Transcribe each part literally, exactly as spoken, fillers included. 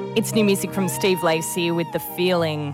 It's new music from Steve Lacey with The Feeling.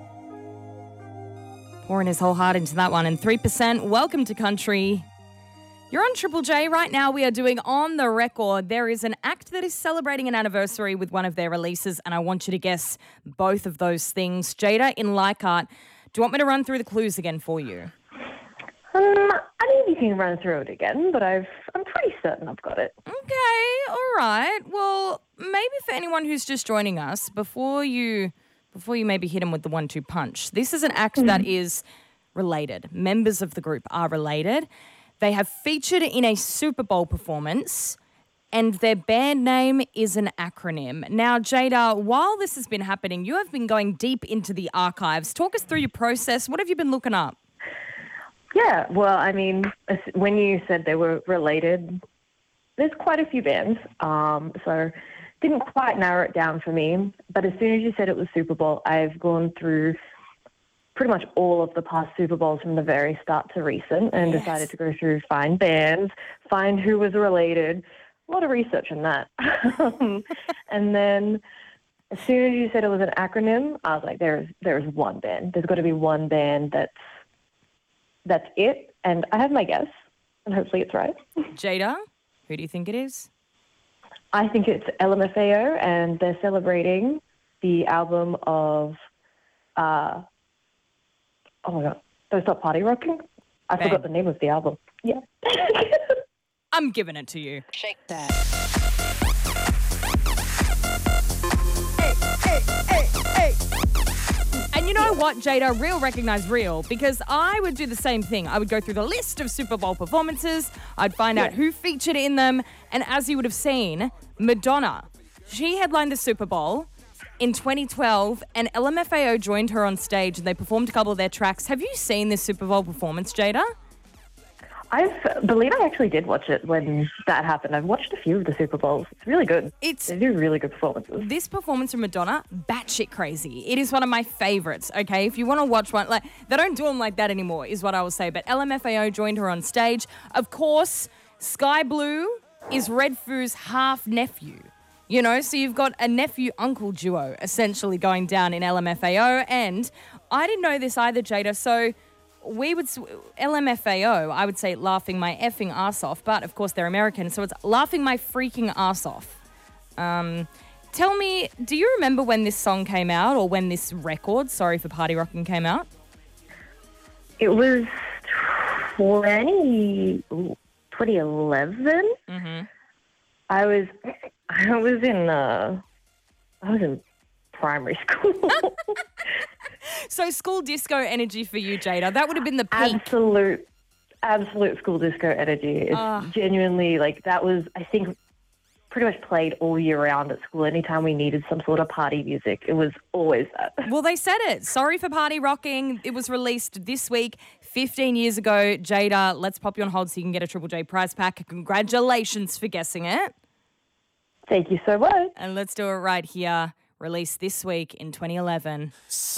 Pouring his whole heart into that one. And three percent, welcome to country. You're on Triple J. Right now we are doing On The Record. There is an act that is celebrating an anniversary with one of their releases, and I want you to guess both of those things. Jada in Leichhardt, do you want me to run through the clues again for you? Um, I think you can run through it again, but I've, I'm pretty certain I've got it. Okay, all right. Well, maybe for anyone who's just joining us, before you before you maybe hit them with the one two punch, this is an act mm-hmm. that is related. Members of the group are related. They have featured in a Super Bowl performance, and their band name is an acronym. Now, Jada, while this has been happening, you have been going deep into the archives. Talk us through your process. What have you been looking up? Yeah, well, I mean, when you said they were related, there's quite a few bands, um, so didn't quite narrow it down for me. But as soon as you said it was Super Bowl, I've gone through pretty much all of the past Super Bowls from the very start to recent and yes. decided to go through, find bands, find who was related. A lot of research on that. And then as soon as you said it was an acronym, I was like, there's there's one band. There's got to be one band that's That's it, and I have my guess, and hopefully it's right. Jada, who do you think it is? I think it's L M F A O, and they're celebrating the album of, uh, oh my God, Don't Stop Party Rocking? I Bang. forgot the name of the album. Yeah. I'm giving it to you. Shake that. And you know what, Jada? Real recognize real, because I would do the same thing. I would go through the list of Super Bowl performances. I'd find yeah. out who featured in them. And as you would have seen, Madonna, she headlined the Super Bowl in twenty twelve, and L M F A O joined her on stage and they performed a couple of their tracks. Have you seen this Super Bowl performance, Jada? I believe I actually did watch it when that happened. I've watched a few of the Super Bowls. It's really good. It's they do really good performances. This performance from Madonna, batshit crazy. It is one of my favorites, okay? If you want to watch one, like they don't do them like that anymore, is what I will say. But L M F A O joined her on stage. Of course, Sky Blue is Red Foo's half-nephew. You know, so you've got a nephew-uncle duo essentially going down in L M F A O. And I didn't know this either, Jada, so we would, L M F A O, I would say laughing my effing ass off, but of course they're American, so it's laughing my freaking ass off. Um, tell me, do you remember when this song came out, or when this record, Sorry for Party Rocking, came out? It was twenty, twenty eleven. Mm-hmm. I was, I was in, uh, I was in primary school. So school disco energy for you, Jada. That would have been the peak. Absolute, absolute school disco energy. It's uh, genuinely, like, that was, I think, pretty much played all year round at school. Anytime we needed some sort of party music, it was always that. Well, they said it. Sorry for Party Rocking. It was released this week, fifteen years ago. Jada, let's pop you on hold so you can get a Triple J prize pack. Congratulations for guessing it. Thank you so much. And let's do it right here. Released this week in twenty eleven.